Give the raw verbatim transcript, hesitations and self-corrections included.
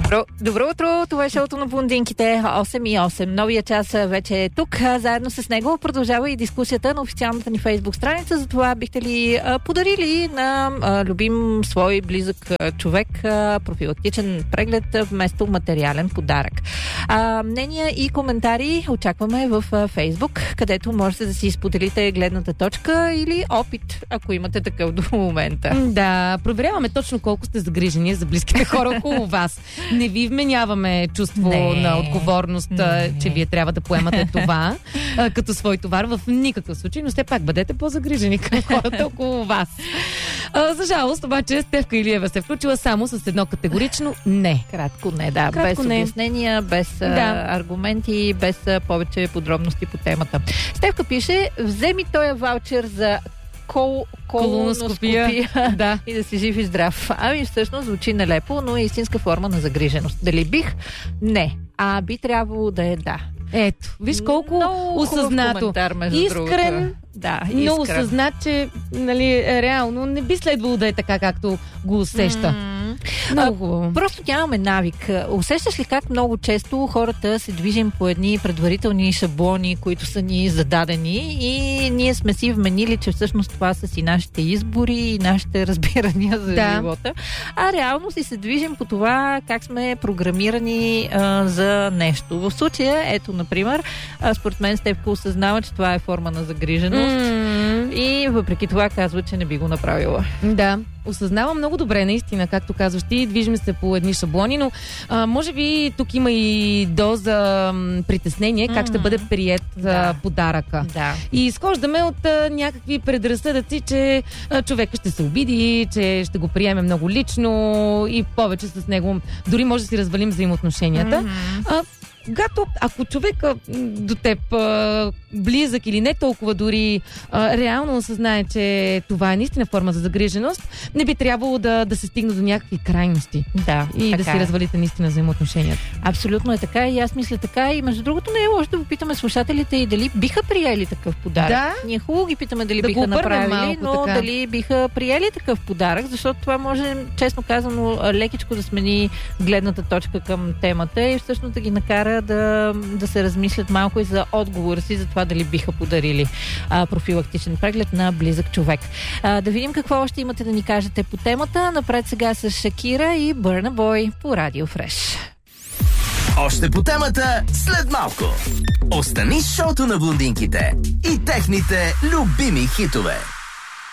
Добро, добро утро, това е шоуто на блондинките осем и осем. Новия час вече е тук. Заедно с него продължава и дискусията на официалната ни фейсбук страница. За това бихте ли а, подарили на а, любим свой близък а, човек а, профилактичен преглед а, вместо материален подарък. А, мнения и коментари очакваме в а, фейсбук, където можете да си споделите гледната точка или опит, ако имате такъв до момента. Да, проверяваме точно колко сте загрижени за близките хора около вас. Не ви вменяваме чувство Не. на отговорност, Не. че вие трябва да поемате това а, като свой товар в никакъв случай, но все пак бъдете по-загрижени към хората около вас. А, за жалост, обаче, Стефка Илиева се включила само с едно категорично не. Кратко не, да. Кратко без не. обяснения, без Да. а, аргументи, без а, повече подробности по темата. Стефка пише, вземи този ваучер за кол, колоноскопия, Колоноскопия, да. и да си жив и здрав. Ами всъщност звучи нелепо, но е истинска форма на загриженост. Дали бих? Не. А би трябвало да е да. Ето, виж колко Много хубав осъзнато. коментар, между Искрен, другото. Да, много искрен. осъзнат, че нали, реално не би следвало да е така, както го усеща. М. Много хубаво. Просто нямаме навик. Усещаш ли как много често хората се движим по едни предварителни шаблони, които са ни зададени и ние сме си вменили, че всъщност това са си нашите избори и нашите разбирания за Да. живота. А реално си се движим по това как сме програмирани а, за нещо. В случая, ето, например, а, според мен Стефка осъзнава, че това е форма на загриженост М. и въпреки това казва, че не би го направила. Да, осъзнавам много добре, наистина, както казваш ти, движим се по едни шаблони, но а, може би тук има и доза м, притеснение, как ще бъде прият Да. а, подаръка. Да. И изхождаме от а, някакви предразсъдъци, че а, човека ще се обиди, че ще го приеме много лично и повече с него дори може да си развалим взаимоотношенията. Мгм. А, когато, ако човека м, до теб а, близък или не толкова дори а, реално осъзнае, че това е наистина форма за загриженост, не би трябвало да, да се стигне до някакви крайности Да, и да така си е. развалите наистина взаимоотношенията. Абсолютно е така и аз мисля така и между другото не е лошо да попитаме слушателите и дали биха приели такъв подарък. Да. Ние хубаво ги питаме дали Да го биха обърнем направили, малко но така. дали биха приели такъв подарък, защото това може, честно казано, лекичко да смени гледната точка към темата и всъщност да ги накара да, да се размислят малко и за отговора си, за това дали биха подарили а, профилактичен преглед на близък човек. А, да видим какво още имате да ни кажете по темата. Напред сега с Шакира и Burna Boy по Радио Фреш. Още по темата след малко. Остани с шоуто на блондинките и техните любими хитове.